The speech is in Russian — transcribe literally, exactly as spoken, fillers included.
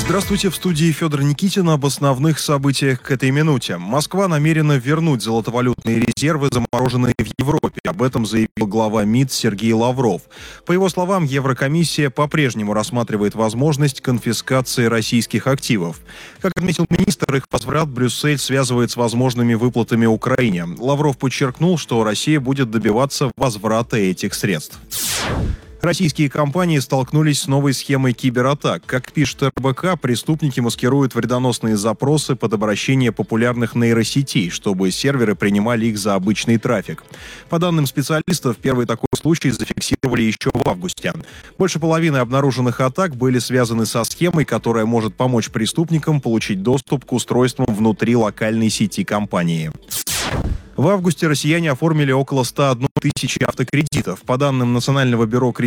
Здравствуйте, в студии Федор Никитин. Об основных событиях к этой минуте. Москва намерена вернуть золотовалютные резервы, замороженные в Европе. Об этом заявил глава МИД Сергей Лавров. По его словам, Еврокомиссия по-прежнему рассматривает возможность конфискации российских активов. Как отметил министр, их возврат Брюссель связывает с возможными выплатами Украине. Лавров подчеркнул, что Россия будет добиваться возврата этих средств. Российские компании столкнулись с новой схемой кибератак. Как пишет эр бэ ка, преступники маскируют вредоносные запросы под обращение популярных нейросетей, чтобы серверы принимали их за обычный трафик. По данным специалистов, первый такой случай зафиксировали еще в августе. Больше половины обнаруженных атак были связаны со схемой, которая может помочь преступникам получить доступ к устройствам внутри локальной сети компании. В августе россияне оформили около ста одной тысячи автокредитов. По данным Национального бюро кредитов,